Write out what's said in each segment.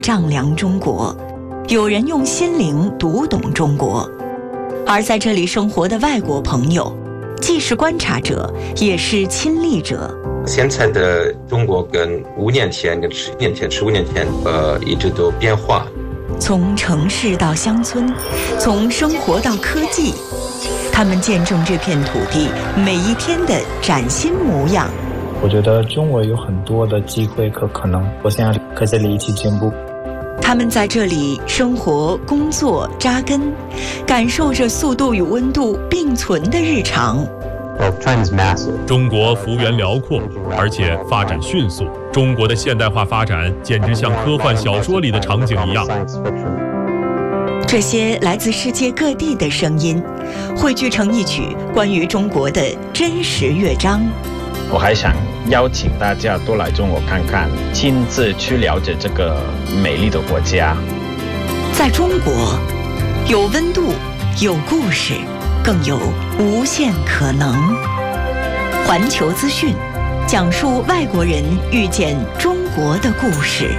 丈量中国，有人用心灵读懂中国。而在这里生活的外国朋友，既是观察者，也是亲历者。 现在的中国跟5年前、跟10年前、15年前，一直都变化。 从城市到乡村，从生活到科技，他们见证这片土地每一天的崭新模样。 我觉得中国有很多的机会和可能，我想和这里一起进步。 他们在这里生活、工作、扎根，感受着速度与温度并存的日常。 中国幅员辽阔，而且发展迅速。中国的现代化发展简直像科幻小说里的场景一样。 这些来自世界各地的声音，汇聚成一曲关于中国的真实乐章。 我还想邀请大家多来中国看看，亲自去了解这个美丽的国家。 在中国，有温度，有故事，更有无限可能。环球资讯，讲述外国人遇见中国的故事。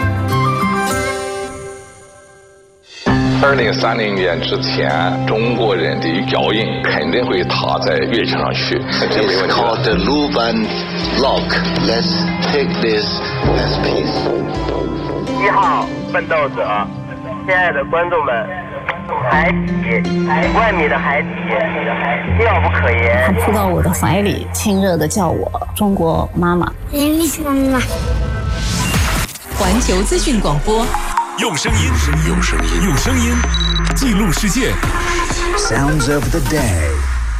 2030年之前，中国人的脚印肯定会踏在月球上去，这没问题。It's called the Luban Log. Let's take this as peace. 1号奋斗者，亲爱的观众们，海底，1万米的海底，妙不可言。 他扑到我的怀里，亲热地叫我中国妈妈。 妈妈。 环球资讯广播。 用声音记录世界。 Sounds of the day。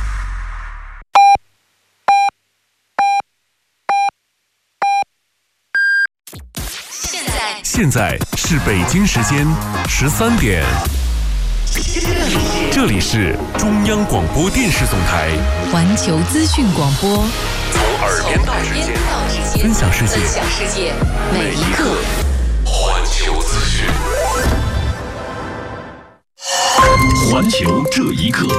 现在是北京时间13点，这里是中央广播电视总台环球资讯广播， 从耳边到指尖，分享世界每一刻。环球资讯，环球这一刻。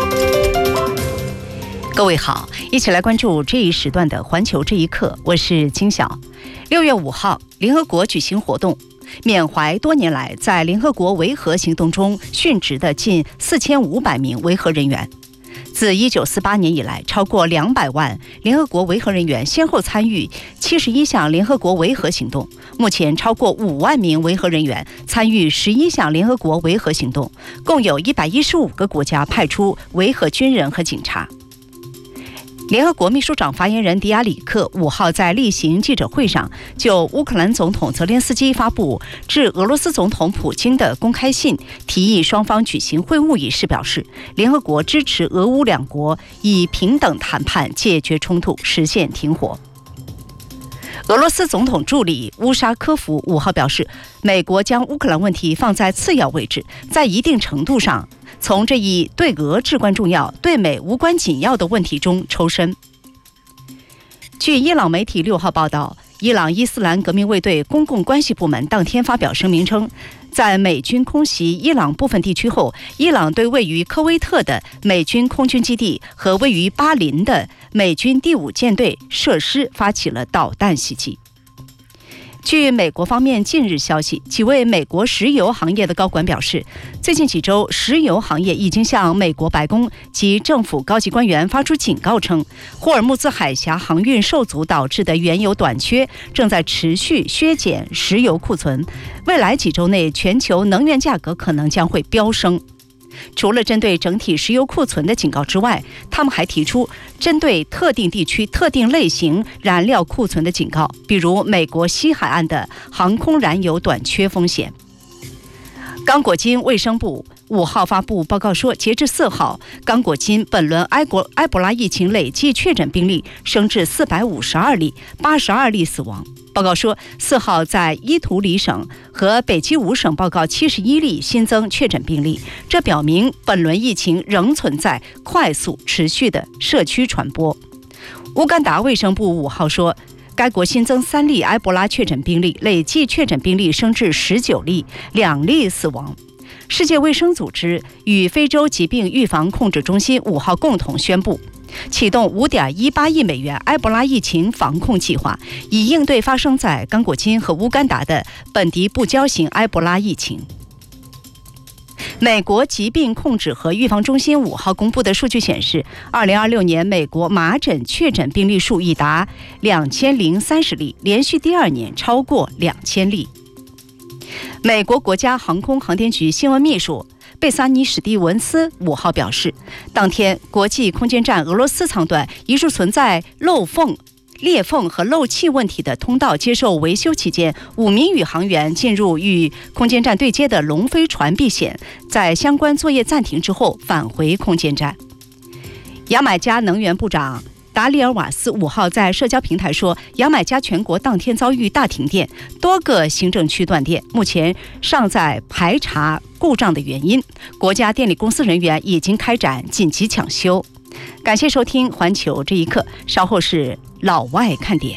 各位好，一起来关注这一时段的环球这一刻，我是金晓。6月5号，联合国举行活动，缅怀多年来在联合国维和行动中殉职的近4500名维和人员。自1948年以来，超过200万联合国维和人员先后参与71项联合国维和行动，目前超过5万名维和人员参与11项联合国维和行动，共有115个国家派出维和军人和警察。联合国秘书长发言人迪亚里克5号在例行记者会上就乌克兰总统泽连斯基发布致俄罗斯总统普京的公开信，提议双方举行会晤一事表示，联合国支持俄乌两国以平等谈判解决冲突，实现停火。俄罗斯总统助理乌沙科夫5号表示，美国将乌克兰问题放在次要位置，在一定程度上从这一对俄至关重要、对美无关紧要的问题中抽身。据伊朗媒体6号报道，伊朗伊斯兰革命卫队公共关系部门当天发表声明称，在美军空袭伊朗部分地区后，伊朗对位于科威特的美军空军基地和位于巴林的美军第5舰队设施发起了导弹袭击。据美国方面近日消息，几位美国石油行业的高管表示，最近几周石油行业已经向美国白宫及政府高级官员发出警告称，霍尔木兹海峡航运受阻导致的原油短缺正在持续削减石油库存，未来几周内全球能源价格可能将会飙升。除了针对整体石油库存的警告之外，他们还提出针对特定地区特定类型燃料库存的警告，比如美国西海岸的航空燃油短缺风险。刚果金卫生部5号发布报告说，截至4号，刚果金本轮埃博拉疫情累计确诊病例升至452例，82例死亡。报告说，4号在伊图里省和北基伍省报告71例新增确诊病例，这表明本轮疫情仍存在快速持续的社区传播。乌干达卫生部5号说，该国新增3例埃博拉确诊病例，累计确诊病例升至19例，2例死亡。世界卫生组织与非洲疾病预防控制中心5号共同宣布， 启动5.18亿美元埃博拉疫情防控计划，以应对发生在刚果金和乌干达的本地不交型埃博拉疫情。美国疾病控制和预防中心5号公布的数据显示，2026年美国麻疹确诊病例数已达2030例，连续第2年超过2000例。美国国家航空航天局新闻秘书贝萨尼·史蒂文斯5号表示，当天国际空间站俄罗斯舱段一处存在裂缝和漏气问题的通道接受维修期间，5名宇航员进入与空间站对接的龙飞船避险，在相关作业暂停之后返回空间站。牙买加能源部长达里尔瓦斯5号在社交平台说，牙买加全国当天遭遇大停电，多个行政区断电，目前尚在排查故障的原因，国家电力公司人员已经开展紧急抢修。感谢收听环球这一刻，稍后是老外看点。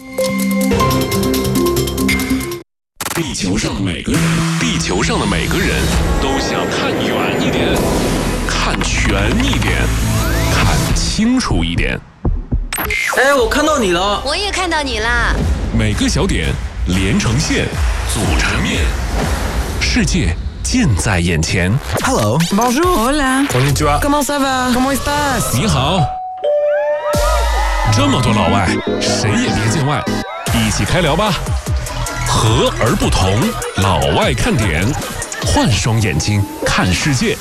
地球上的每个人都想看远一点，看全一点，看清楚一点。 哎，我看到你了。 我也看到你啦。 每个小点连成线，组成面，世界近在眼前。 Hello, bonjour, hola, konnichiwa, comment ça va, comment estás？ 你好。这么多老外，谁也别见外，一起开聊吧。和而不同，老外看点，换双眼睛看世界。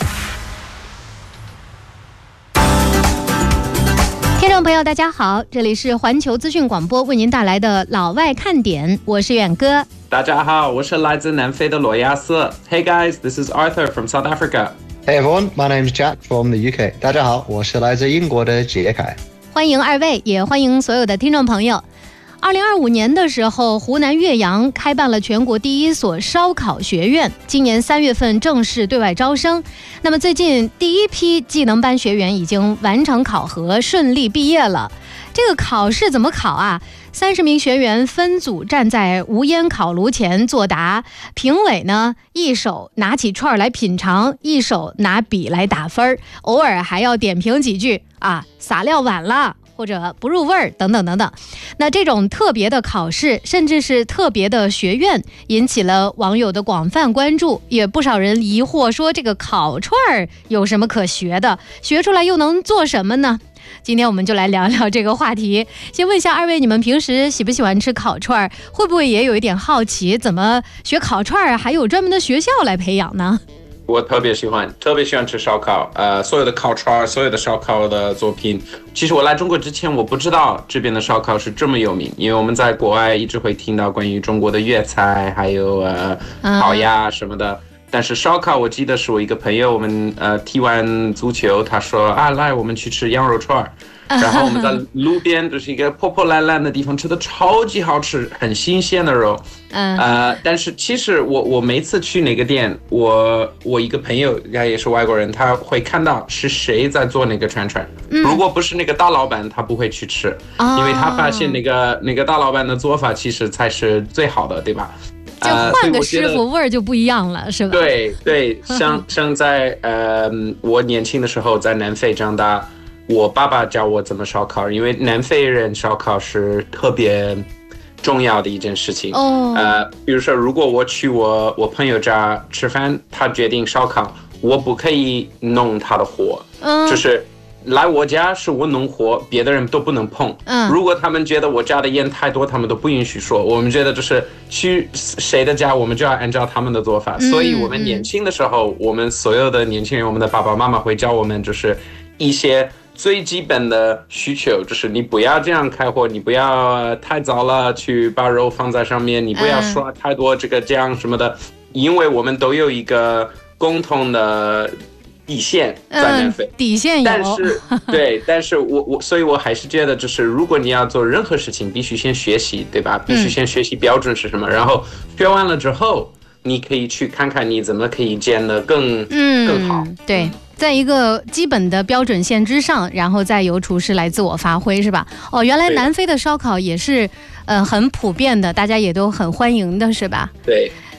听众朋友大家好，这里是环球资讯广播为您带来的老外看点，我是远哥。 大家好，我是来自南非的罗亚斯。Hey guys, this is Arthur from South Africa. Hey everyone, my name's Jack from the UK. 大家好，我是来自英国的杰凯。 欢迎二位，也欢迎所有的听众朋友。2025年的时候，湖南岳阳开办了全国第1所烧烤学院，今年3月份正式对外招生。那么最近第1批技能班学员已经完成考核，顺利毕业了。这个考试怎么考啊？30名学员分组站在无烟烤炉前作答，评委呢一手拿起串来品尝，一手拿笔来打分，偶尔还要点评几句啊，撒料晚了或者不入味儿等等等等。那这种特别的考试，甚至是特别的学院，引起了网友的广泛关注，也不少人疑惑说，这个烤串儿有什么可学的？学出来又能做什么呢？今天我们就来聊聊这个话题。先问一下二位，你们平时喜不喜欢吃烤串？会不会也有一点好奇，怎么学烤串还有专门的学校来培养呢？ 我特别喜欢吃烧烤，所有的烤串，所有的烧烤的作品。其实我来中国之前，我不知道这边的烧烤是这么有名，因为我们在国外一直会听到关于中国的粤菜，还有烤鸭什么的。但是烧烤，我记得是我一个朋友，我们踢完足球，他说啊，来我们去吃羊肉串，然后我们在路边就是一个破破烂烂的地方吃的超级好吃，很新鲜的肉。但是其实我每次去哪个店，我一个朋友他也是外国人，他会看到是谁在做那个串串，如果不是那个大老板，他不会去吃，因为他发现那个大老板的做法其实才是最好的，对吧？ 就换个师傅，味儿就不一样了，是吧？ 对，像在我年轻的时候在南非长大，我爸爸教我怎么烧烤，因为南非人烧烤是特别重要的一件事情。比如说，如果我去我朋友家吃饭，他决定烧烤，我不可以弄他的火，就是来我家是我弄火，别的人都不能碰。如果他们觉得我家的烟太多，他们都不允许说。我们觉得就是去谁的家，我们就要按照他们的做法。所以我们年轻的时候，我们所有的年轻人，我们的爸爸妈妈会教我们，就是一些最基本的需求，就是你不要这样开火，你不要太早了去把肉放在上面，你不要刷太多这个酱什么的，因为我们都有一个共同的底线在南非， 底线有。 但是所以我还是觉得，就是如果你要做任何事情，必须先学习，对吧？必须先学习标准是什么，然后学完了之后，你可以去看看你怎么可以煎得更好。 对，在一个基本的标准线之上，然后再由厨师来自我发挥，是吧？原来南非的烧烤也是很普遍的，大家也都很欢迎的，是吧？ 对。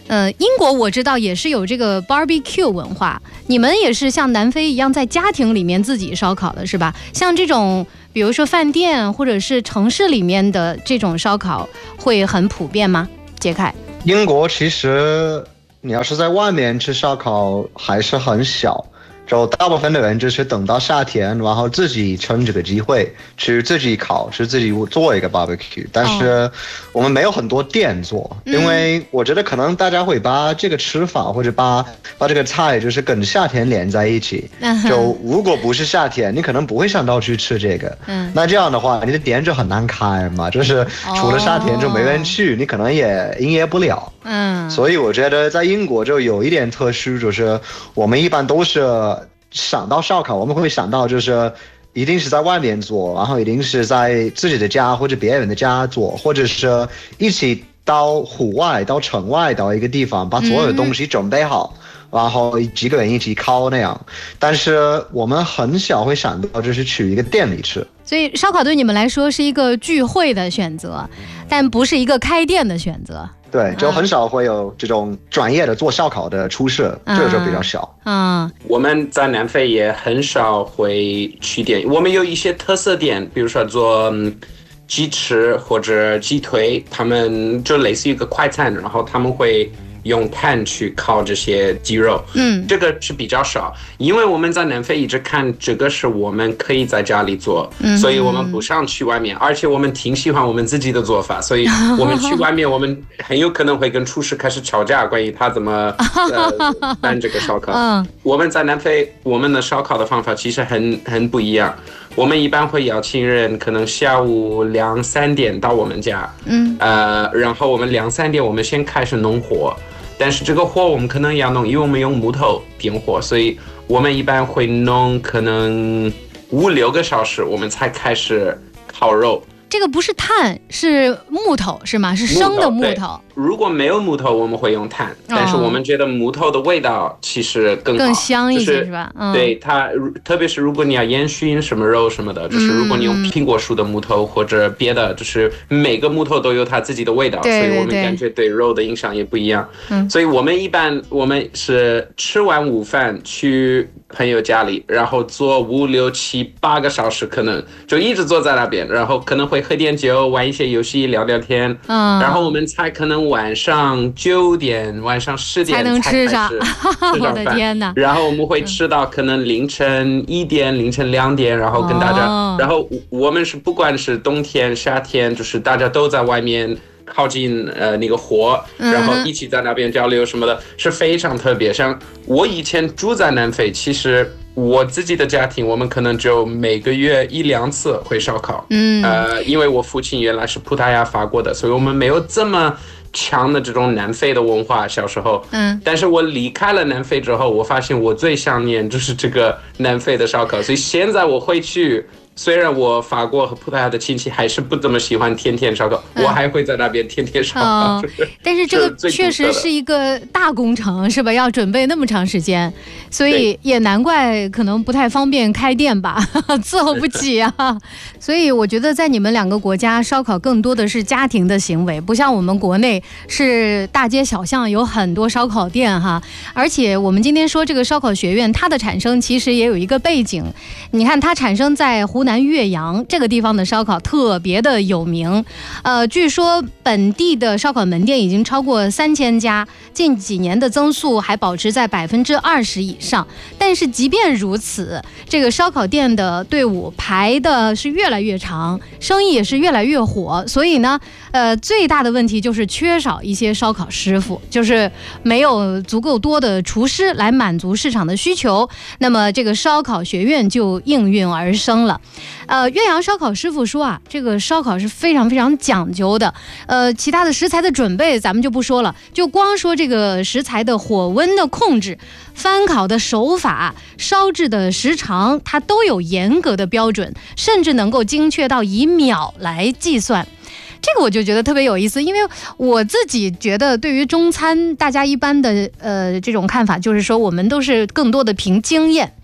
英国我知道也是有这个 barbecue 文化，你们也是像南非一样在家庭里面自己烧烤的是吧？像这种比如说饭店或者是城市里面的这种烧烤会很普遍吗？杰凯， 英国其实你要是在外面吃烧烤还是很小，就大部分的人就是等到夏天，然后自己趁这个机会去自己烤，去自己做一个 barbecue。但是我们没有很多店做，因为我觉得可能大家会把这个吃法或者把这个菜就是跟夏天连在一起。就如果不是夏天，你可能不会想到去吃这个。那这样的话，你的店就很难开嘛，就是除了夏天就没人去，你可能也营业不了。所以我觉得在英国就有一点特殊，就是我们一般都是想到烧烤，我们会想到就是一定是在外面做，然后一定是在自己的家或者别人的家做，或者是一起到户外到城外到一个地方把所有的东西准备好，然后几个人一起烤那样。但是我们很少会想到就是去一个店里吃。 所以烧烤对你们来说是一个聚会的选择，但不是一个开店的选择。 对，就很少会有这种专业的做烧烤的厨师，这个就比较少。 我们在南非也很少会去店，我们有一些特色店，比如说做鸡翅或者鸡腿，他们就类似于一个快餐，然后他们会用炭去烤这些鸡肉，这个是比较少，因为我们在南非一直看这个是我们可以在家里做，所以我们不想去外面，而且我们挺喜欢我们自己的做法，所以我们去外面，我们很有可能会跟厨师开始吵架，关于他怎么办这个烧烤。我们在南非，我们的烧烤的方法其实很不一样。我们一般会邀请人，可能下午2、3点到我们家，然后我们2、3点我们先开始弄火，但是这个火我们可能要弄，因为我们用木头点火，所以我们一般会弄可能5、6个小时，我们才开始烤肉。 这个不是炭，是木头是吗？是生的木头。 如果没有木头，我们会用炭，但是我们觉得木头的味道其实更好， 更香一些，是吧？ 对它，特别是如果你要烟熏什么肉什么的，就是如果你用苹果树的木头或者别的，就是每个木头都有它自己的味道，所以我们感觉对肉的影响也不一样。所以我们一般是吃完午饭去朋友家里，然后坐5、6、7、8个小时，可能就一直坐在那边，然后可能会喝点酒，玩一些游戏，聊聊天，然后我们才可能晚上9点、晚上10点才能吃上我的天哪！然后我们会吃到可能凌晨1点、凌晨2点，然后跟大家，然后我们是不管是冬天、夏天，就是大家都在外面靠近那个火，然后一起在那边交流什么的，是非常特别。像我以前住在南非，其实我自己的家庭，我们可能就每个月1、2次会烧烤。因为我父亲原来是葡萄牙、法国的，所以我们没有这么强的这种南非的文化。小时候，但是我离开了南非之后，我发现我最想念就是这个南非的烧烤，所以现在我会去。虽然我法国和葡萄牙的亲戚还是不怎么喜欢天天烧烤，我还会在那边天天烧烤。 但是这个确实是一个大工程，是吧？要准备那么长时间，所以也难怪可能不太方便开店吧，伺候不起啊。所以我觉得在你们2个国家，烧烤更多的是家庭的行为，不像我们国内是大街小巷有很多烧烤店哈。而且我们今天说这个烧烤学院，它的产生其实也有一个背景，你看它产生在湖南岳阳这个地方的烧烤特别的有名，据说本地的烧烤门店已经超过3000家，近几年的增速还保持在20%以上。但是即便如此，这个烧烤店的队伍排的是越来越长，生意也是越来越火。所以呢，最大的问题就是缺少一些烧烤师傅，就是没有足够多的厨师来满足市场的需求。那么这个烧烤学院就应运而生了。岳阳烧烤师傅说啊，这个烧烤是非常非常讲究的。其他的食材的准备咱们就不说了，就光说这个食材的火温的控制、翻烤的手法、烧制的时长，它都有严格的标准，甚至能够精确到以秒来计算。这个我就觉得特别有意思，因为我自己觉得对于中餐，大家一般的这种看法就是说，我们都是更多的凭经验。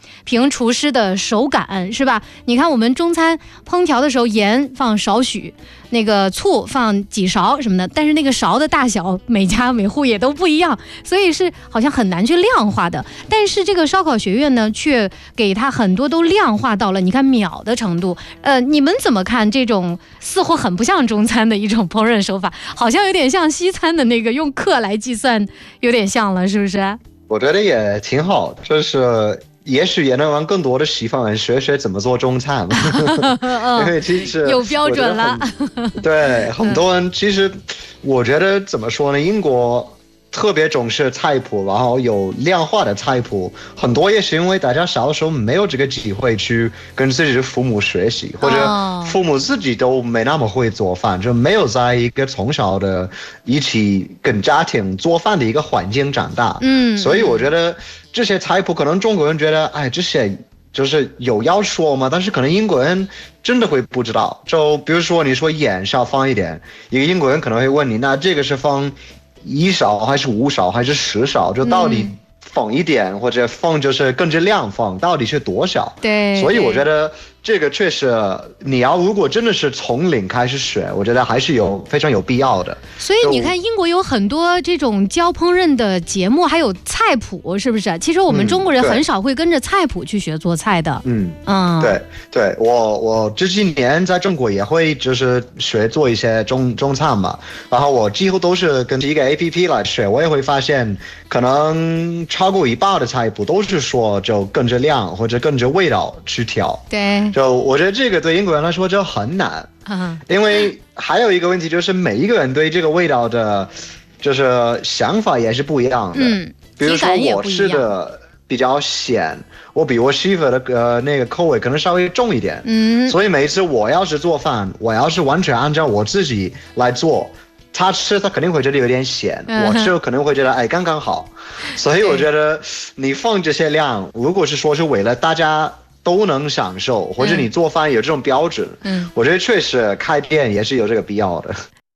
凭厨师的手感，是吧？你看我们中餐烹调的时候，盐放少许，那个醋放几勺什么的，但是那个勺的大小每家每户也都不一样，所以是好像很难去量化的。但是这个烧烤学院呢，却给它很多都量化到了你看秒的程度。你们怎么看这种似乎很不像中餐的一种烹饪手法，好像有点像西餐的那个用克来计算，有点像了，是不是？ 我觉得也挺好，就是也许也能让更多的西方人学学怎么做中餐，因为其实有标准了。 对，很多人其实我觉得怎么说呢，英国特别重视菜谱，然后有量化的菜谱，很多也是因为大家小的时候没有这个机会去跟自己的父母学习，或者父母自己都没那么会做饭，就没有在一个从小的一起跟家庭做饭的一个环境长大。所以我觉得这些菜谱可能中国人觉得这些就是有要说嘛，但是可能英国人真的会不知道。就比如说你说盐是要放一点，一个英国人可能会问你，那这个是放1勺还是5勺还是10勺，就到底放一点或者放就是跟着量放，到底是多少？ 对， 所以我觉得这个确实你要如果真的是从零开始学，我觉得还是非常有必要的。 所以你看英国有很多这种教烹饪的节目，还有菜谱，是不是？其实我们中国人很少会跟着菜谱去学做菜的。 对，我这几年在中国也会就是学做一些中餐嘛，然后我几乎都是跟一个 APP 来学，我也会发现可能超过一半的菜谱都是说就跟着量或者跟着味道去调。 对， 就我觉得这个对英国人来说就很难，因为还有一个问题就是每一个人对这个味道的就是想法也是不一样的。比如说我吃的比较咸，我比我媳妇的那个口味可能稍微重一点，所以每次我要是做饭，我要是完全按照我自己来做，他吃他肯定会觉得有点咸，我吃可能会觉得刚刚好。所以我觉得你放这些量，如果是说是为了大家都能享受，或者你做饭有这种标准，我觉得确实开店也是有这个必要的。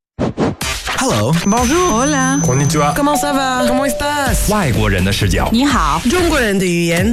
Hello, bonjour, hola, konnichiwa, comment ça va, comment estás？ 外国人的视角， 你好， 中国人的语言。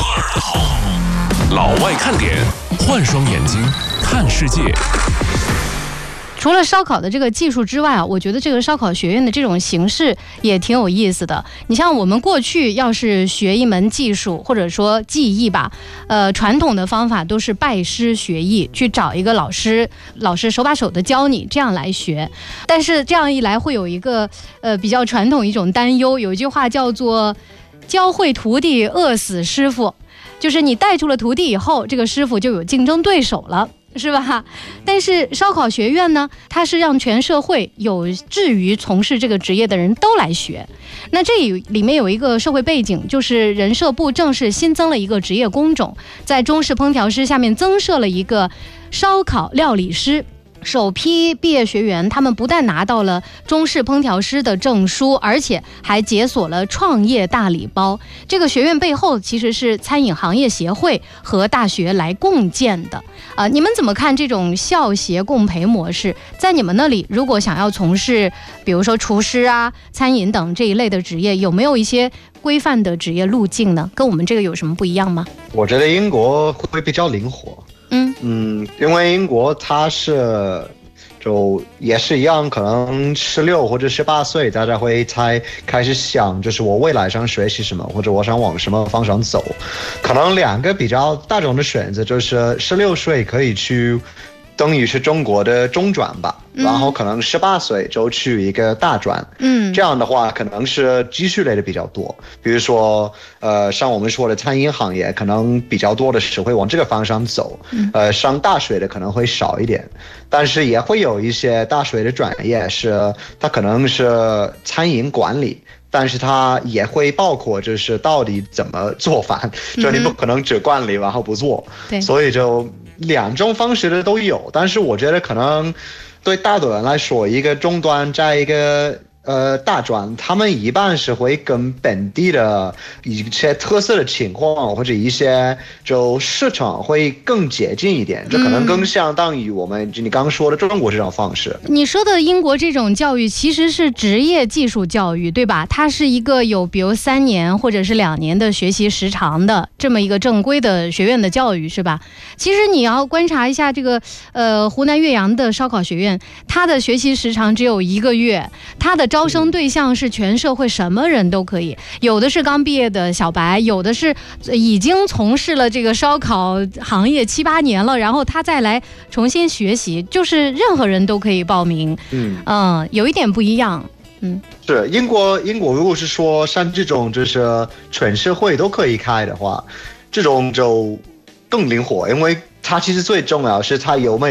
老外看点，换双眼睛看世界。 除了烧烤的这个技术之外我觉得这个烧烤学院的这种形式也挺有意思的。你像我们过去要是学一门技术或者说技艺吧，传统的方法都是拜师学艺，去找一个老师手把手的教你，这样来学。但是这样一来会有一个比较传统一种担忧，有一句话叫做教会徒弟饿死师傅，就是你带出了徒弟以后，这个师傅就有竞争对手了，是吧？但是烧烤学院呢，它是让全社会有志于从事这个职业的人都来学。那这里面有一个社会背景，就是人社部正式新增了一个职业工种，在中式烹调师下面增设了一个烧烤料理师。首批毕业学员，他们不但拿到了中式烹调师的证书，而且还解锁了创业大礼包。这个学院背后其实是餐饮行业协会和大学来共建的。你们怎么看这种校协共培模式？在你们那里，如果想要从事比如说厨师啊、餐饮等这一类的职业，有没有一些规范的职业路径呢？跟我们这个有什么不一样吗？ 我觉得英国会比较灵活。因为英国它是就也是一样，可能16或者18岁，大家会才开始想，就是我未来想学习什么，或者我想往什么方向走。可能两个比较大众的选择就是16岁可以去等于是中国的中转吧，然后可能18岁就去一个大转，这样的话可能是技术类的比较多，比如说像我们说的餐饮行业，可能比较多的是会往这个方向走，上大学的可能会少一点，但是也会有一些大学的专业是它可能是餐饮管理，但是它也会包括就是到底怎么做饭，就你不可能只管理然后不做，所以就两种方式的都有。但是我觉得可能对大多人来说，一个中端加一个大专，他们一般是会跟本地的一些特色的情况或者一些就市场会更接近一点，这可能更相当于我们你刚刚说的中国这种方式。 你说的英国这种教育其实是职业技术教育，对吧？它是一个有比如3年或者是2年的学习时长的这么一个正规的学院的教育，是吧？其实你要观察一下这个湖南岳阳的烧烤学院，它的学习时长只有1个月，它的招生对象是全社会什么人都可以，有的是刚毕业的小白，有的是已经从事了这个烧烤行业7、8年了，然后他再来重新学习，就是任何人都可以报名。有一点不一样。 是英国如果是说像这种就是全社会都可以开的话，这种就更灵活，因为它其实最重要是它有没